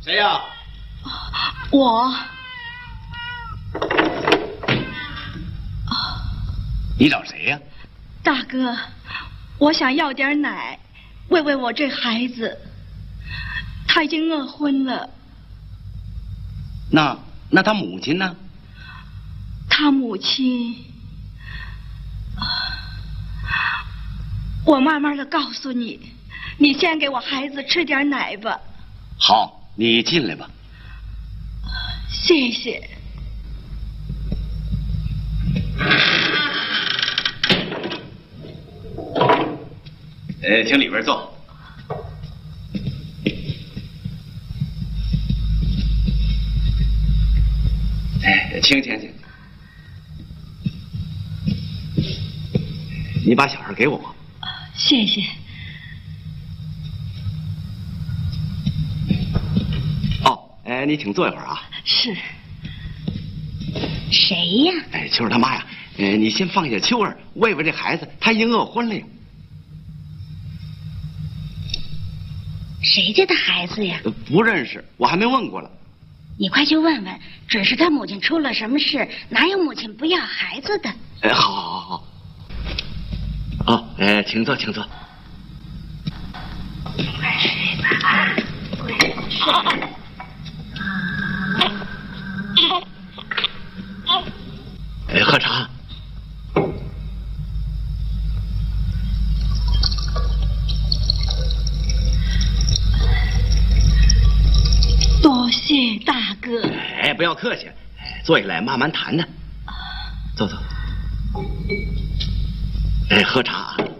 谁呀？ 我。 你找谁呀？ 大哥，我想要点奶，喂喂我这孩子，他已经饿昏了。 那他母亲呢？ 他母亲，我慢慢的告诉你，你先给我孩子吃点奶吧。 好，你进来吧。 谢谢。 请里边坐。请。你把小孩给我吧。 谢谢。 哦，你请坐一会儿啊。 是。 谁呀？ 秋儿他妈呀。你先放下秋儿，喂喂这孩子，他已经饿昏了呀。 谁家的孩子呀？ 不认识，我还没问过了。 你快去问问，只是他母亲出了什么事，哪有母亲不要孩子的？ 好。哦，请坐。 快睡吧啊！快睡。 喝茶。 多谢大哥。 不要客气，坐下来慢慢谈谈。坐。喝茶啊。